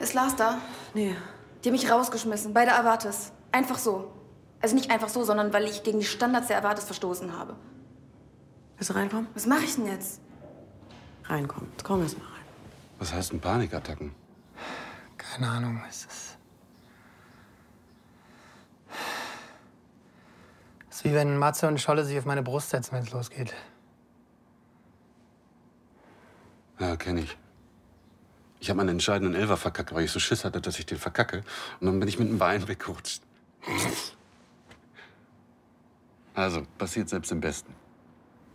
Ist Lars da? Nee. Die haben mich rausgeschmissen, bei der Avatis. Einfach so. Also nicht einfach so, sondern weil ich gegen die Standards der Avatis verstoßen habe. Willst du reinkommen? Was mache ich denn jetzt? Reinkommen. Jetzt komm erst mal rein. Was heißt denn Panikattacken? Keine Ahnung, es ist wie wenn Matze und Scholle sich auf meine Brust setzen, wenn es losgeht. Ja, kenne ich. Ich habe meinen entscheidenden Elfer verkackt, weil ich so Schiss hatte, dass ich den verkacke. Und dann bin ich mit dem Bein weggerutscht. Also, passiert selbst im Besten.